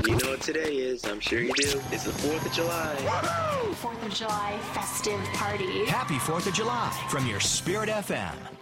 You know what today is, I'm sure you do. It's the 4th of July. Woohoo! 4th of July festive party. Happy 4th of July from your Spirit FM.